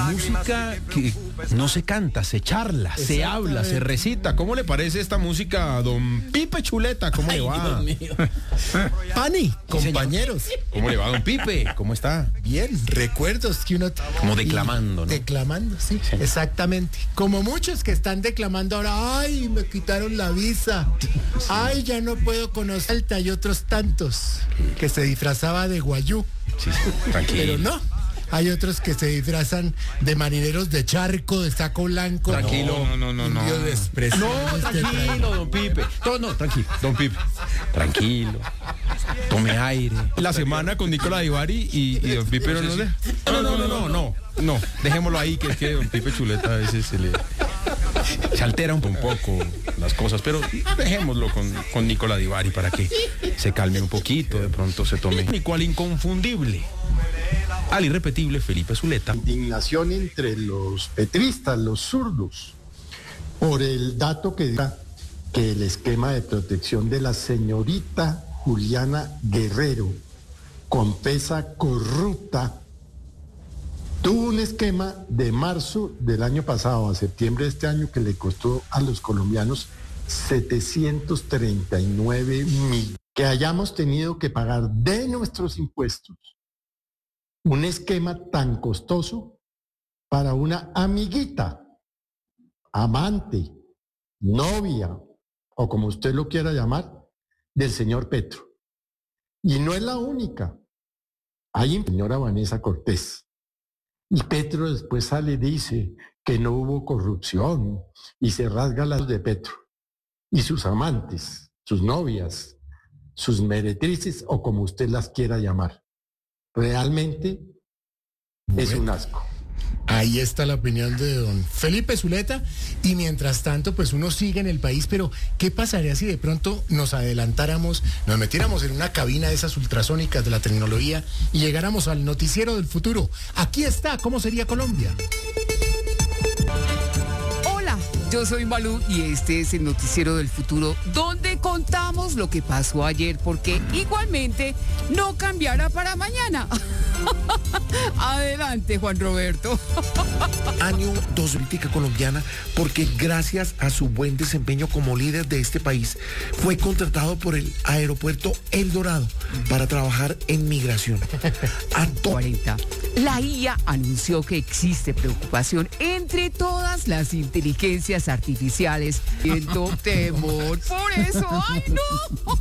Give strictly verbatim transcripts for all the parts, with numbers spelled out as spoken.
música que no se canta, se charla, se habla, se recita. ¿Cómo le parece esta música a don Pipe Chuleta? ¿Cómo Ay, le va? Dios mío. Pani, Sí, compañeros. ¿Cómo le va, don Pipe? ¿Cómo está? Bien, recuerdos que uno... Como declamando, ¿no? Declamando, sí, exactamente. Como muchos que están declamando ahora, ay, me quitaron la visa. Ay, ya no puedo conocer Alta, y otros tantos que se disfrazaba de guayú. Sí, sí, tranquilo. Pero no, hay otros que se disfrazan de marineros de charco, de saco blanco. Tranquilo. No, no, no, no. Indio de expresión. No, Este, tranquilo, don Pipe. No, no, tranquilo, don Pipe. Tranquilo. Tome aire. La semana con Nicolás Ibarri y, y don Pipe no nos deja. No, no, no, no, no, no. Dejémoslo ahí, que es que don Pipe Chuleta a veces se le... Se altera un poco las cosas, pero dejémoslo con, con Nicolás Ibarri para que se calme un poquito, de pronto se tome. Nico al inconfundible, al irrepetible Felipe Zuleta. Indignación entre los petristas, los zurdos, por el dato que da que el esquema de protección de la señorita Juliana Guerrero, Compesa corrupta, tuvo un esquema de marzo del año pasado a septiembre de este año que le costó a los colombianos setecientos treinta y nueve mil. Que hayamos tenido que pagar de nuestros impuestos un esquema tan costoso para una amiguita, amante, novia, o como usted lo quiera llamar, del señor Petro. Y no es la única. Hay una señora Vanessa Cortés. Y Petro después sale y dice que no hubo corrupción y se rasga las de Petro. Y sus amantes, sus novias, sus meretrices o como usted las quiera llamar. Realmente es Bueno. un asco. Ahí está la opinión de don Felipe Zuleta. Y mientras tanto, pues uno sigue en el país, pero ¿qué pasaría si de pronto nos adelantáramos, nos metiéramos en una cabina de esas ultrasónicas de la tecnología y llegáramos al noticiero del futuro? Aquí está, ¿cómo sería Colombia? Hola, yo soy Malú y este es el Noticiero del Futuro, donde contamos lo que pasó ayer, porque igualmente no cambiará para mañana. Adelante, Juan Roberto. Año dos política colombiana, porque gracias a su buen desempeño como líder de este país, fue contratado por el aeropuerto El Dorado para trabajar en migración. A to- cuarenta. La I A anunció que existe preocupación entre todas las inteligencias artificiales. Siento temor por eso. ¡Ay, no!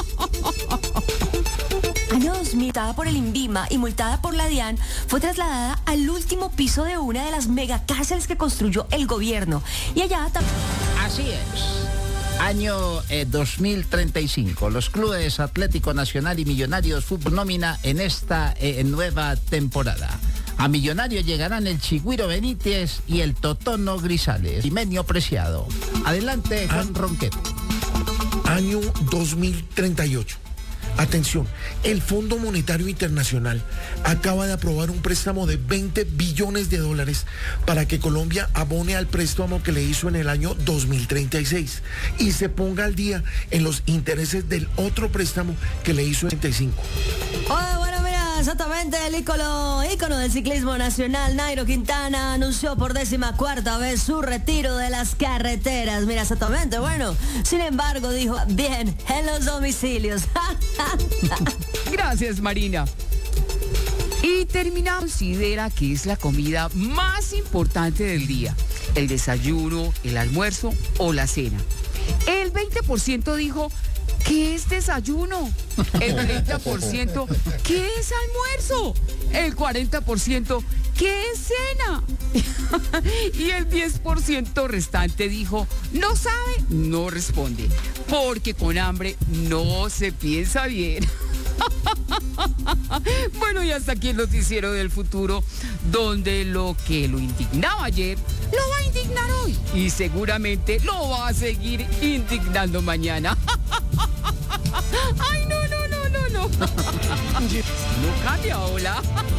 Años, multada por el INVIMA y multada por la DIAN, fue trasladada al último piso de una de las megacárceles que construyó el gobierno. Y allá también... Así es. Año eh, dos mil treinta y cinco. Los clubes Atlético Nacional y Millonarios Fútbol nómina en esta eh, nueva temporada. A Millonario llegarán el Chigüiro Benítez y el Totono Grisales. Limenio Preciado. Adelante, Juan Ronquet. Año dos mil treinta y ocho. Atención, el Fondo Monetario Internacional acaba de aprobar un préstamo de veinte billones de dólares para que Colombia abone al préstamo que le hizo en el año dos mil treinta y seis y se ponga al día en los intereses del otro préstamo que le hizo en treinta y cinco. Oh, bueno, mira, exactamente, el ícono, ícono del ciclismo nacional, Nairo Quintana, anunció por décima cuarta vez su retiro de las carreteras. Mira, exactamente, bueno, sin embargo, dijo, bien, en los domicilios. Gracias, Marina. Y terminamos. Considera que es la comida más importante del día: el desayuno, el almuerzo o la cena. El veinte por ciento dijo, ¿qué es desayuno? El treinta por ciento, ¿qué es almuerzo? El cuarenta por ciento, ¿qué es cena? Y el diez por ciento restante dijo, no sabe, no responde, porque con hambre no se piensa bien. Bueno, y hasta aquí el Noticiero del Futuro, donde lo que lo indignaba ayer lo va a indignar hoy y seguramente lo va a seguir indignando mañana. Ay, no, no, no, no, no. No cambia, hola.